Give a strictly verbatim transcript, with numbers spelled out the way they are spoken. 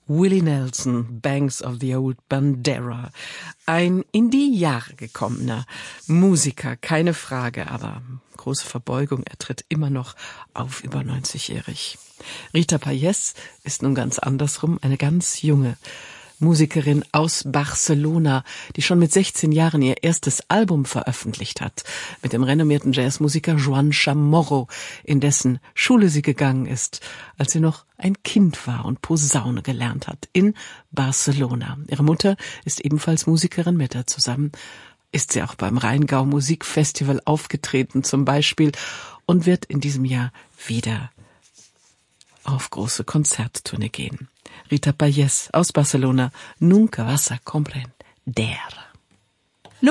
Willie Nelson, Banks of the Old Bandera. Ein in die Jahre gekommener Musiker, keine Frage, aber große Verbeugung, er tritt immer noch auf, über neunzigjährig. Rita Payés ist nun ganz andersrum, eine ganz junge Musikerin aus Barcelona, die schon mit sechzehn Jahren ihr erstes Album veröffentlicht hat, mit dem renommierten Jazzmusiker Joan Chamorro, in dessen Schule sie gegangen ist, als sie noch ein Kind war und Posaune gelernt hat, in Barcelona. Ihre Mutter ist ebenfalls Musikerin, mit der zusammen ist sie auch beim Rheingau Musikfestival aufgetreten zum Beispiel und wird in diesem Jahr wieder auf große Konzerttournee gehen. Rita Payés aus Barcelona, Nunca vas a comprender.